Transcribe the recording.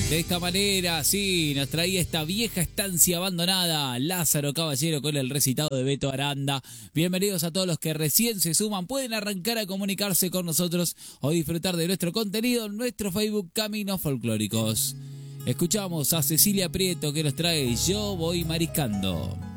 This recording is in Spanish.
De esta manera, sí, nos traía esta vieja estancia abandonada, Lázaro Caballero, con el recitado de Beto Aranda. Bienvenidos a todos los que recién se suman. Pueden arrancar a comunicarse con nosotros o disfrutar de nuestro contenido en nuestro Facebook Caminos Folclóricos. Escuchamos a Cecilia Prieto que nos trae Yo Voy Mariscando.